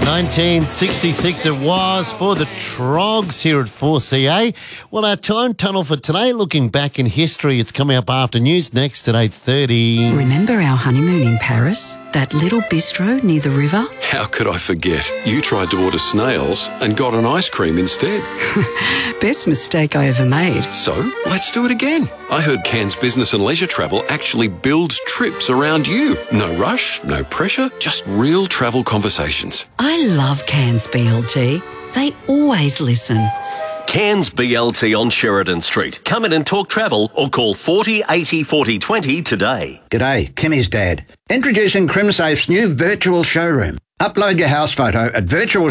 1966 it was for the Trogs here at 4CA. Well, our time tunnel for today, looking back in history, it's coming up after news next at 8:30. Remember our honeymoon in Paris? That little bistro near the river? How could I forget? You tried to order snails and got an ice cream instead. Best mistake I ever made. So, let's do it again. I heard Cairns Business and Leisure Travel actually builds trips around you. No rush, no pressure, just real travel conversations. I love Cairns BLT. They always listen. Cairns BLT on Sheridan Street. Come in and talk travel or call 40 80 40 20 today. G'day, Kimmy's dad. Introducing CrimSafe's new virtual showroom. Upload your house photo at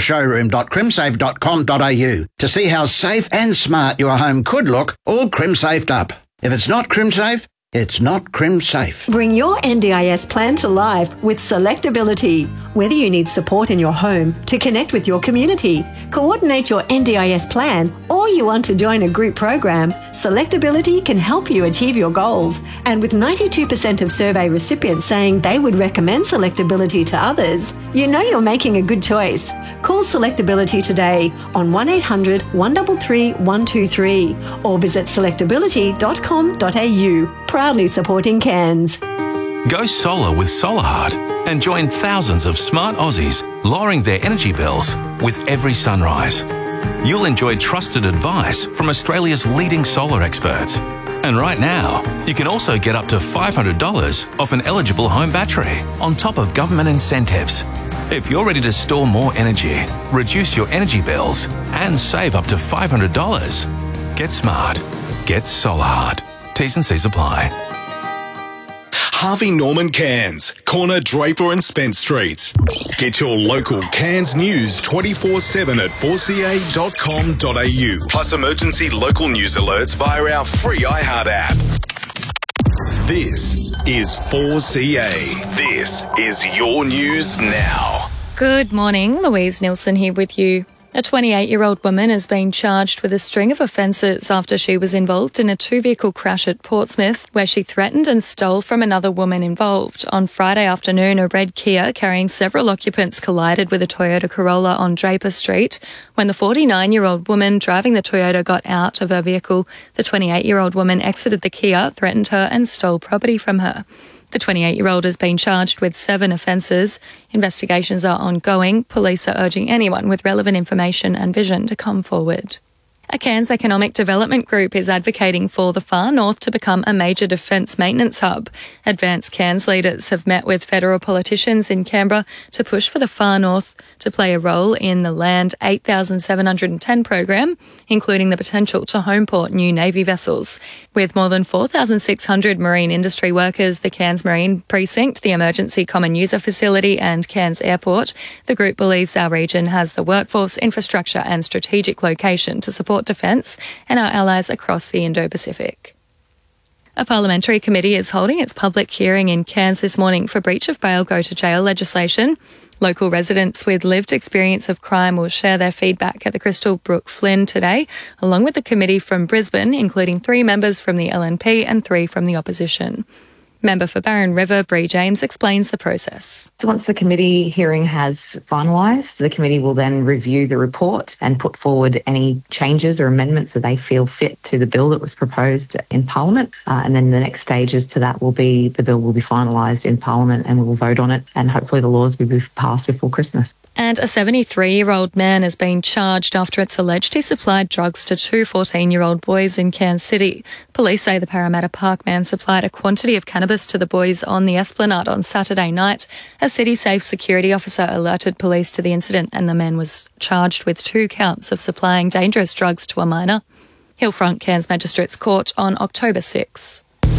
virtualshowroom.crimsafe.com.au to see how safe and smart your home could look, all CrimSafed up. If it's not CrimSafe, it's not CrimSafe. Bring your NDIS plan to life with Selectability. Whether you need support in your home to connect with your community, coordinate your NDIS plan, or you want to join a group program, Selectability can help you achieve your goals. And with 92% of survey recipients saying they would recommend Selectability to others, you know you're making a good choice. Call Selectability today on 1800 133 123 or visit selectability.com.au. Proudly supporting Cairns. Go solar with Solarheart and join thousands of smart Aussies lowering their energy bills with every sunrise. You'll enjoy trusted advice from Australia's leading solar experts. And right now, you can also get up to $500 off an eligible home battery on top of government incentives. If you're ready to store more energy, reduce your energy bills and save up to $500, get smart. Get Solarheart. T's and C's apply. Harvey Norman Cairns, corner Draper and Spence Streets. Get your local Cairns news 24/7 at 4ca.com.au. Plus emergency local news alerts via our free iHeart app. This is 4CA. This is your news now. Good morning, Louise Nielsen here with you. A 28-year-old woman has been charged with a string of offences after she was involved in a two-vehicle crash at Portsmouth where she threatened and stole from another woman involved. On Friday afternoon, a red Kia carrying several occupants collided with a Toyota Corolla on Draper Street. When the 49-year-old woman driving the Toyota got out of her vehicle, the 28-year-old woman exited the Kia, threatened her and stole property from her. The 28-year-old has been charged with 7 offences. Investigations are ongoing. Police are urging anyone with relevant information and vision to come forward. A Cairns Economic Development Group is advocating for the Far North to become a major defence maintenance hub. Advanced Cairns leaders have met with federal politicians in Canberra to push for the Far North to play a role in the Land 8710 program, including the potential to homeport new Navy vessels. With more than 4,600 marine industry workers, the Cairns Marine Precinct, the Emergency Common User Facility and Cairns Airport, the group believes our region has the workforce, infrastructure and strategic location to support defence and our allies across the Indo-Pacific. A parliamentary committee is holding its public hearing in Cairns this morning for breach of bail go to jail legislation. Local residents with lived experience of crime will share their feedback at the Crystal Brook Flynn today, along with the committee from Brisbane, including 3 members from the LNP and 3 from the opposition. Member for Barron River, Bree James, explains the process. So once the committee hearing has finalised, the committee will then review the report and put forward any changes or amendments that they feel fit to the bill that was proposed in Parliament. And then the next stages to that will be the bill will be finalised in Parliament and we will vote on it and hopefully the laws will be passed before Christmas. And a 73-year-old man has been charged after it's alleged he supplied drugs to 2 14-year-old boys in Cairns City. Police say the Parramatta Park man supplied a quantity of cannabis to the boys on the Esplanade on Saturday night. A City Safe security officer alerted police to the incident and the man was charged with 2 counts of supplying dangerous drugs to a minor. He'll front Cairns Magistrates Court on October 6.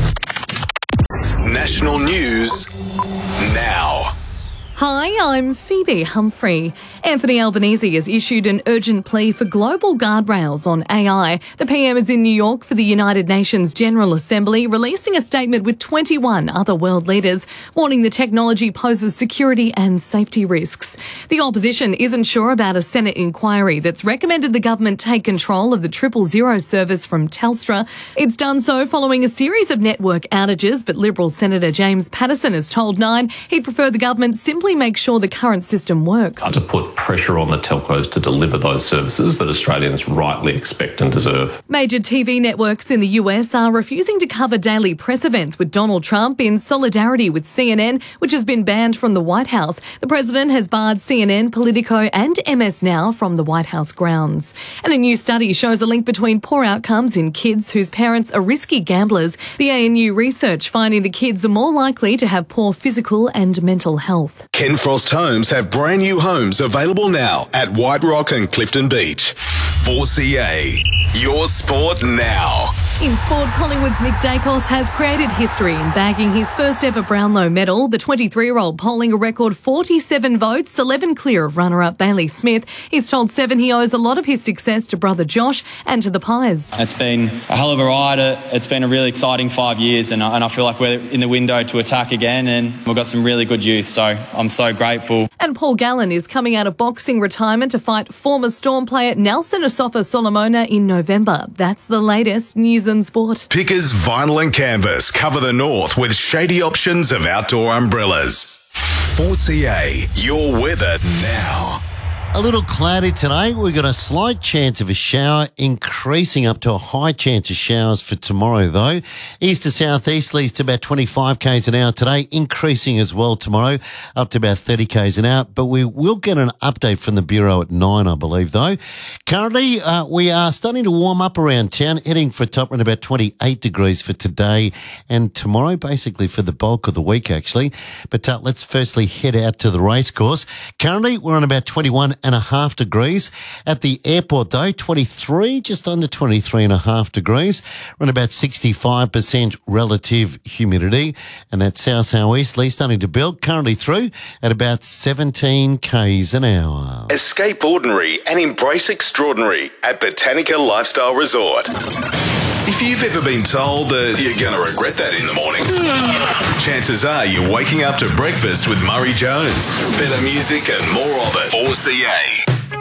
National news now. Hi, I'm Phoebe Humphrey. Anthony Albanese has issued an urgent plea for global guardrails on AI. The PM is in New York for the United Nations General Assembly, releasing a statement with 21 other world leaders, warning the technology poses security and safety risks. The opposition isn't sure about a Senate inquiry that's recommended the government take control of the 000 service from Telstra. It's done so following a series of network outages, but Liberal Senator James Paterson has told Nine he'd prefer the government simply simply make sure the current system works. To put pressure on the telcos to deliver those services that Australians rightly expect and deserve. Major TV networks in the US are refusing to cover daily press events with Donald Trump in solidarity with CNN, which has been banned from the White House. The president has barred CNN, Politico and MS Now from the White House grounds. And a new study shows a link between poor outcomes in kids whose parents are risky gamblers. The ANU research finding the kids are more likely to have poor physical and mental health. Ken Frost Homes have brand new homes available now at White Rock and Clifton Beach. 4CA, your sport now. In sport, Collingwood's Nick Dacos has created history in bagging his first ever Brownlow medal. The 23-year-old polling a record 47 votes, 11 clear of runner-up Bailey Smith. He's told Seven he owes a lot of his success to brother Josh and to the Pies. It's been a hell of a ride. It's been a really exciting 5 years and I feel like we're in the window to attack again and we've got some really good youth, so I'm so grateful. And Paul Gallen is coming out of boxing retirement to fight former Storm player Nelson Asafa Solomona in November. That's the latest news and sport. Pickers Vinyl and Canvas cover the north with shady options of outdoor umbrellas. 4CA, your weather now. A little cloudy today. We've got a slight chance of a shower, increasing up to a high chance of showers for tomorrow, though. East to southeasterlies to about 25 k's an hour today, increasing as well tomorrow, up to about 30 k's an hour. But we will get an update from the Bureau at 9, I believe, though. Currently, we are starting to warm up around town, heading for a top around about 28 degrees for today and tomorrow, basically for the bulk of the week, actually. But let's firstly head out to the racecourse. Currently, we're on about 21.5 degrees. At the airport, though, 23, just under 23.5 degrees. We're on about 65% relative humidity. And that south-southeasterly starting to build, currently through at about 17 k's an hour. Escape ordinary and embrace extraordinary at Botanica Lifestyle Resort. If you've ever been told that you're going to regret that in the morning, chances are you're waking up to breakfast with Murray Jones. Better music and more of it. 4CA.